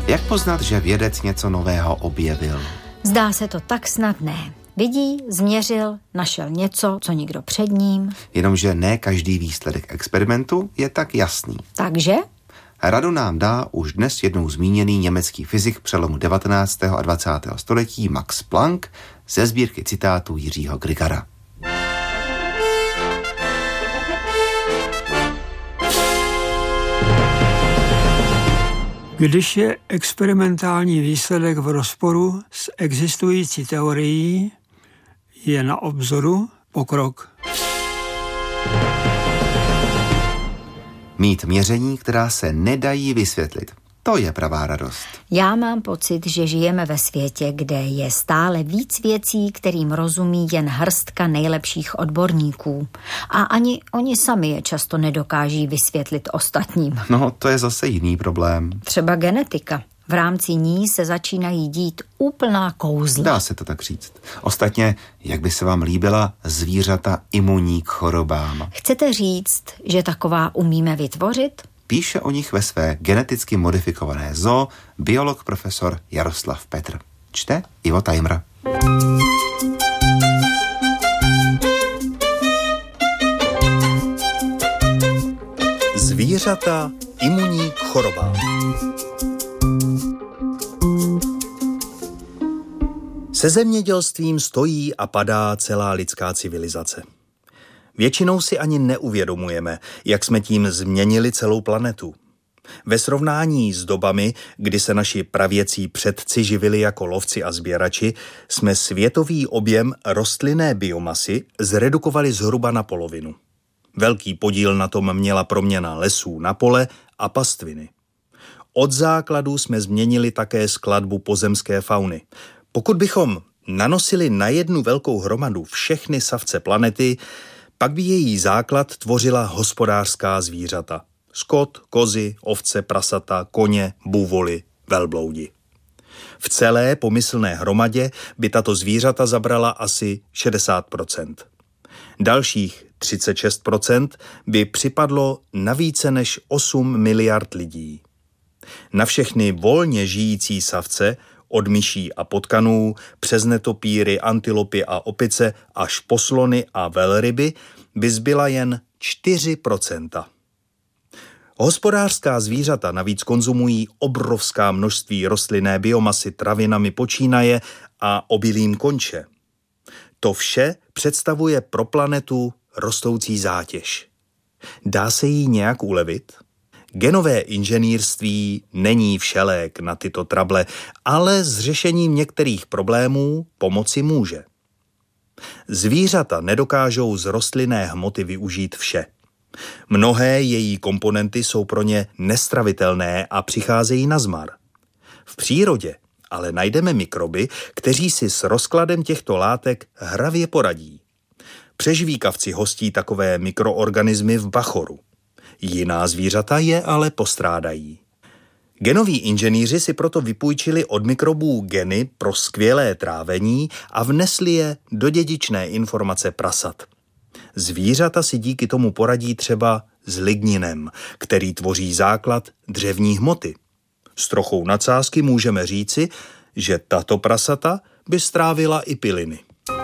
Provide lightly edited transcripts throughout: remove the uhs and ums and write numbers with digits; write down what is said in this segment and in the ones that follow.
Jak poznat, že vědec něco nového objevil? Zdá se to tak snadné. Vidí, změřil, našel něco, co nikdo před ním. Jenomže ne každý výsledek experimentu je tak jasný. Takže? Radu nám dá už dnes jednou zmíněný německý fyzik přelomu 19. a 20. století Max Planck ze sbírky citátů Jiřího Grigara. Když je experimentální výsledek v rozporu s existující teorií, je na obzoru pokrok. Mít měření, která se nedají vysvětlit. To je pravá radost. Já mám pocit, že žijeme ve světě, kde je stále víc věcí, kterým rozumí jen hrstka nejlepších odborníků. A ani oni sami je často nedokáží vysvětlit ostatním. No, to je zase jiný problém. Třeba genetika. V rámci ní se začínají dít úplná kouzla. Dá se to tak říct. Ostatně, jak by se vám líbila zvířata imunní k chorobám? Chcete říct, že taková umíme vytvořit? Píše o nich ve své geneticky modifikované zoo biolog profesor Jaroslav Petr. Čte Ivo Tajmr. Zvířata imunní k chorobám. Se zemědělstvím stojí a padá celá lidská civilizace. Většinou si ani neuvědomujeme, jak jsme tím změnili celou planetu. Ve srovnání s dobami, kdy se naši pravěcí předci živili jako lovci a sběrači, jsme světový objem rostlinné biomasy zredukovali zhruba na polovinu. Velký podíl na tom měla proměna lesů na pole a pastviny. Od základu jsme změnili také skladbu pozemské fauny. Pokud bychom nanosili na jednu velkou hromadu všechny savce planety, pak by její základ tvořila hospodářská zvířata. Skot, kozy, ovce, prasata, koně, buvoly, velbloudi. V celé pomyslné hromadě by tato zvířata zabrala asi 60%. Dalších 36% by připadlo na více než 8 miliard lidí. Na všechny volně žijící savce, od myší a potkanů, přes netopíry, antilopy a opice až po slony a velryby, by zbyla jen 4%. Hospodářská zvířata navíc konzumují obrovská množství rostlinné biomasy travinami počínaje a obilím konče. To vše představuje pro planetu rostoucí zátěž. Dá se jí nějak ulevit? Genové inženýrství není všelék na tyto trable, ale s řešením některých problémů pomoci může. Zvířata nedokážou z rostlinné hmoty využít vše. Mnohé její komponenty jsou pro ně nestravitelné a přicházejí na zmar. V přírodě ale najdeme mikroby, kteří si s rozkladem těchto látek hravě poradí. Přežvíkavci hostí takové mikroorganismy v bachoru. Jiná zvířata je ale postrádají. Genoví inženýři si proto vypůjčili od mikrobů geny pro skvělé trávení a vnesli je do dědičné informace prasat. Zvířata si díky tomu poradí třeba s ligninem, který tvoří základ dřevní hmoty. S trochou nadsázky můžeme říci, že tato prasata by strávila i piliny.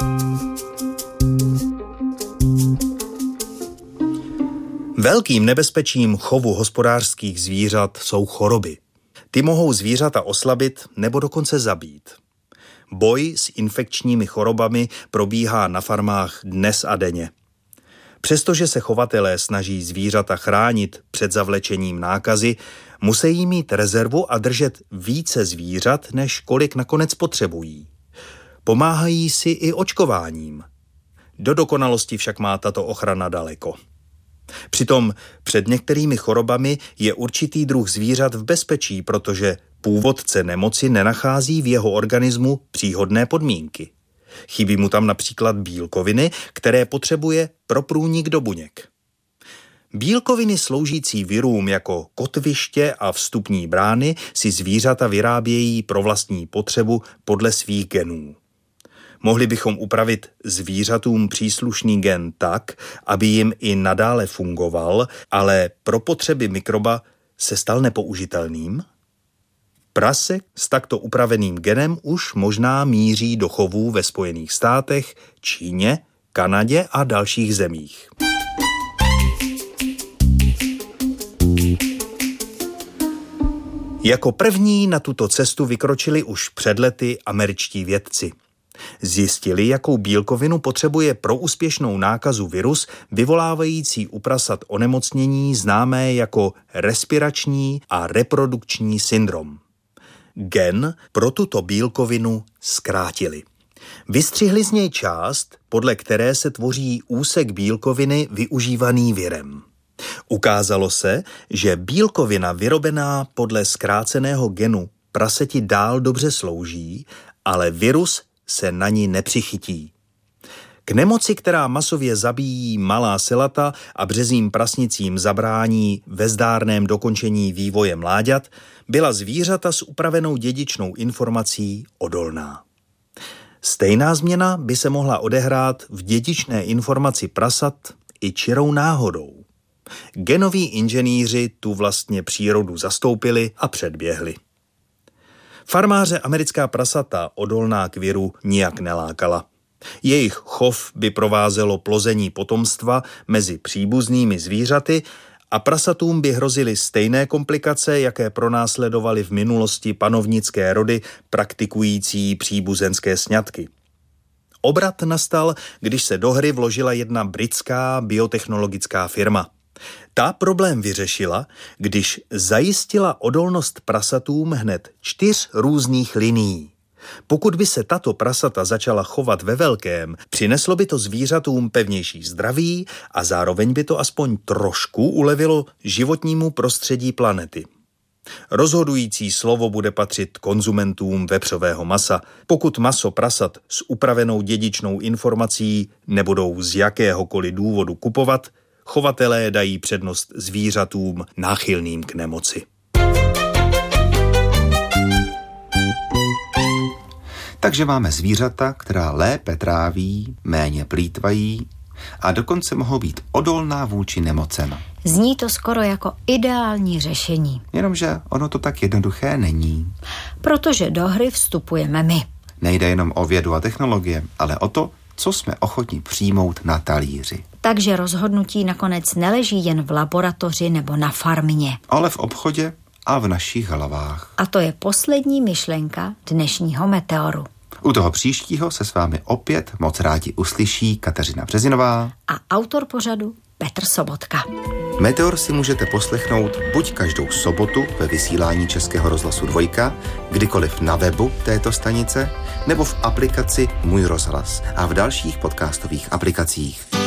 Velkým nebezpečím chovu hospodářských zvířat jsou choroby. Ty mohou zvířata oslabit nebo dokonce zabít. Boj s infekčními chorobami probíhá na farmách dnes a denně. Přestože se chovatelé snaží zvířata chránit před zavlečením nákazy, musí mít rezervu a držet více zvířat, než kolik nakonec potřebují. Pomáhají si i očkováním. Do dokonalosti však má tato ochrana daleko. Přitom před některými chorobami je určitý druh zvířat v bezpečí, protože původce nemoci nenachází v jeho organismu příhodné podmínky. Chybí mu tam například bílkoviny, které potřebuje pro průnik do buněk. Bílkoviny sloužící virům jako kotviště a vstupní brány si zvířata vyrábějí pro vlastní potřebu podle svých genů. Mohli bychom upravit zvířatům příslušný gen tak, aby jim i nadále fungoval, ale pro potřeby mikroba se stal nepoužitelným? Prase s takto upraveným genem už možná míří do chovů ve Spojených státech, Číně, Kanadě a dalších zemích. Jako první na tuto cestu vykročili už před lety američtí vědci. Zjistili, jakou bílkovinu potřebuje pro úspěšnou nákazu virus vyvolávající u prasat onemocnění známé jako respirační a reprodukční syndrom. Gen pro tuto bílkovinu zkrátili. Vystřihli z něj část, podle které se tvoří úsek bílkoviny využívaný virem. Ukázalo se, že bílkovina vyrobená podle zkráceného genu praseti dál dobře slouží, ale virus se na ní nepřichytí. K nemoci, která masově zabíjí malá selata a březím prasnicím zabrání ve zdárném dokončení vývoje mláďat, byla zvířata s upravenou dědičnou informací odolná. Stejná změna by se mohla odehrát v dědičné informaci prasat i čirou náhodou. Genoví inženýři tu vlastně přírodu zastoupili a předběhli. Farmáře americká prasata odolná k viru nijak nelákala. Jejich chov by provázelo plození potomstva mezi příbuznými zvířaty a prasatům by hrozily stejné komplikace, jaké pronásledovaly v minulosti panovnické rody praktikující příbuzenské sňatky. Obrat nastal, když se do hry vložila jedna britská biotechnologická firma. Ta problém vyřešila, když zajistila odolnost prasatům hned 4 různých linií. Pokud by se tato prasata začala chovat ve velkém, přineslo by to zvířatům pevnější zdraví a zároveň by to aspoň trošku ulevilo životnímu prostředí planety. Rozhodující slovo bude patřit konzumentům vepřového masa. Pokud maso prasat s upravenou dědičnou informací nebudou z jakéhokoliv důvodu kupovat, chovatelé dají přednost zvířatům náchylným k nemoci. Takže máme zvířata, která lépe tráví, méně plýtvají a dokonce mohou být odolná vůči nemocem. Zní to skoro jako ideální řešení. Jenomže ono to tak jednoduché není. Protože do hry vstupujeme my. Nejde jenom o vědu a technologie, ale o to, co jsme ochotní přijmout na talíři. Takže rozhodnutí nakonec neleží jen v laboratoři nebo na farmě. Ale v obchodě a v našich hlavách. A to je poslední myšlenka dnešního Meteoru. U toho příštího se s vámi opět moc rádi uslyší Kateřina Březinová a autor pořadu Petr Sobotka. Meteor si můžete poslechnout buď každou sobotu ve vysílání Českého rozhlasu 2, kdykoliv na webu této stanice, nebo v aplikaci Můj rozhlas a v dalších podcastových aplikacích.